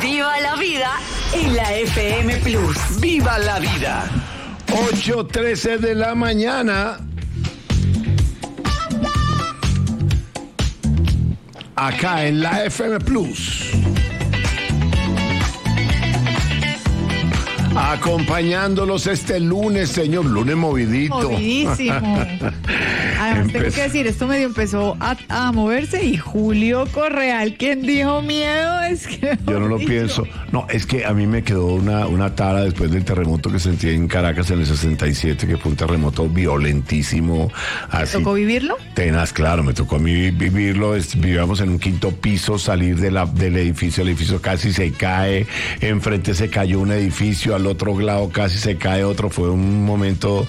Viva la vida en la FM Plus. ¡Viva la vida! 8:13 de la mañana. Acá en la FM Plus. Acompañándolos este lunes, señor. Lunes movidito. Movidísimo. Además, tengo que decir, esto medio empezó a moverse y Julio Correal, quien dijo miedo, es que... Yo no lo pienso. No, es que a mí me quedó una tara después del terremoto que sentí en Caracas en el 67, que fue un terremoto violentísimo. Así, ¿Tocó vivirlo? Tenaz, claro, me tocó a mí vivirlo. Vivíamos en un quinto piso, salir del edificio, el edificio casi se cae, enfrente se cayó un edificio, al otro lado casi se cae otro. Fue un momento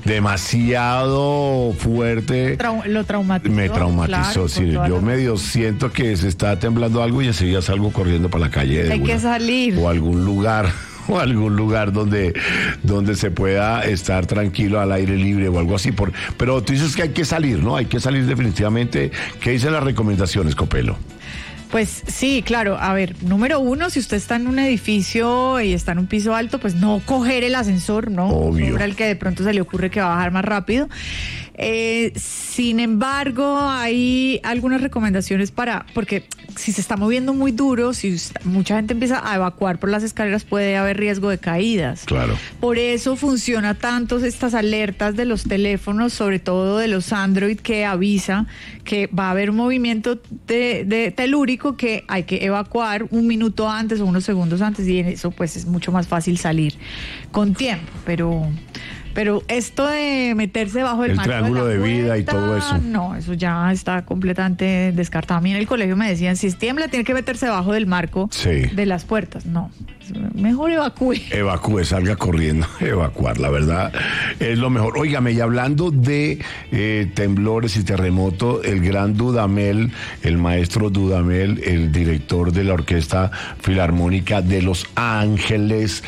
demasiado fuerte. Lo traumatizó. Me traumatizó, claro, sí. Yo medio siento que se está temblando algo y enseguida salgo corriendo para la calle. Hay que salir. O algún lugar donde se pueda estar tranquilo al aire libre o algo así. Pero tú dices que hay que salir, ¿no? Hay que salir definitivamente. ¿Qué dicen las recomendaciones, Copelo? Pues sí, claro. A ver, número uno, si usted está en un edificio y está en un piso alto, pues no coger el ascensor, ¿no? Obvio. Sobre el que de pronto se le ocurre que va a bajar más rápido. Sin embargo, hay algunas recomendaciones porque si se está moviendo muy duro, si mucha gente empieza a evacuar por las escaleras, puede haber riesgo de caídas. Claro. Por eso funciona tanto estas alertas de los teléfonos, sobre todo de los Android, que avisa que va a haber un movimiento de telúrico, que hay que evacuar un minuto antes o unos segundos antes, y en eso pues es mucho más fácil salir con tiempo, pero esto de meterse bajo el marco triángulo de vida y todo eso. No, eso ya está completamente descartado. A mí en el colegio me decían, si tiembla tiene que meterse bajo del marco de las puertas. No, mejor evacúe. Evacúe, salga corriendo, evacuar, la verdad es lo mejor. Óigame, y hablando de temblores y terremotos, el gran Dudamel, el maestro Dudamel, el director de la Orquesta Filarmónica de Los Ángeles,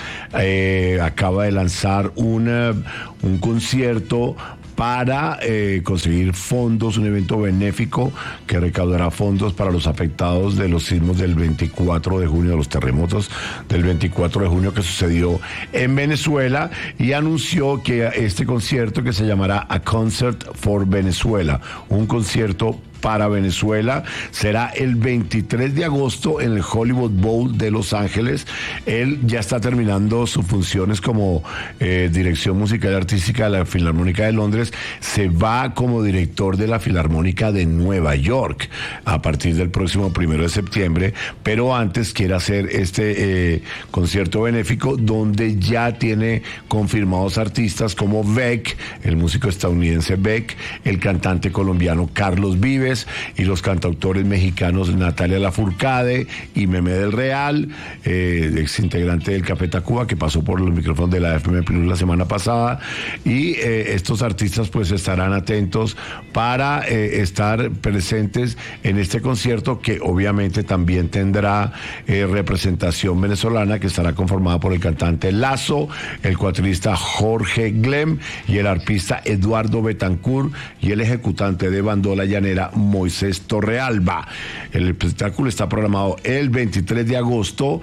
acaba de lanzar un concierto para conseguir fondos, un evento benéfico que recaudará fondos para los afectados de los sismos del 24 de junio, de los terremotos del 24 de junio que sucedió en Venezuela, y anunció que este concierto, que se llamará A Concert for Venezuela, un concierto para Venezuela, será el 23 de agosto en el Hollywood Bowl de Los Ángeles. Él ya está terminando sus funciones como dirección musical y artística de la Filarmónica de Londres. Se va como director de la Filarmónica de Nueva York a partir del próximo 1 de septiembre, pero antes quiere hacer este concierto benéfico, donde ya tiene confirmados artistas como Beck, el músico estadounidense Beck, el cantante colombiano Carlos Vives, y los cantautores mexicanos Natalia Lafourcade y Meme del Real, ex integrante del Café Tacuba, que pasó por los micrófonos de la FM Plus la semana pasada, y estos artistas pues estarán atentos para estar presentes en este concierto, que obviamente también tendrá representación venezolana, que estará conformada por el cantante Lazo, el cuatrista Jorge Glem y el arpista Eduardo Betancourt, y el ejecutante de bandola llanera Moisés Torrealba. El espectáculo está programado el 23 de agosto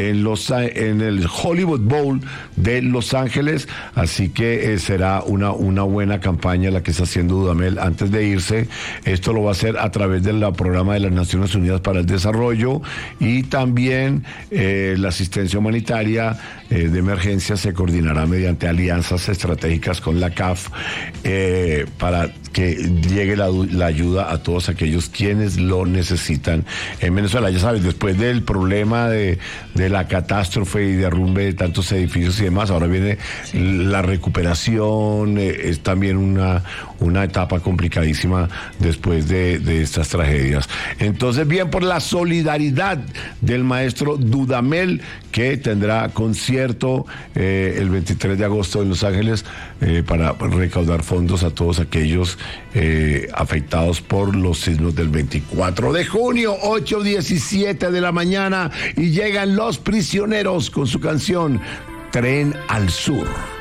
en el Hollywood Bowl de Los Ángeles, así que será una buena campaña la que está haciendo Dudamel antes de irse. Esto lo va a hacer a través del programa de las Naciones Unidas para el Desarrollo, y también la asistencia humanitaria de emergencia se coordinará mediante alianzas estratégicas con la CAF para que llegue la ayuda a todos aquellos quienes lo necesitan en Venezuela. Ya sabes, después del problema de la catástrofe y derrumbe de tantos edificios y demás, ahora viene la recuperación. Es también una etapa complicadísima después de estas tragedias. Entonces, bien por la solidaridad del maestro Dudamel, que tendrá concierto el 23 de agosto en Los Ángeles para recaudar fondos a todos aquellos afectados por los sismos del 24 de junio, 8:17 de la mañana, y llegan Los Prisioneros con su canción Tren al Sur.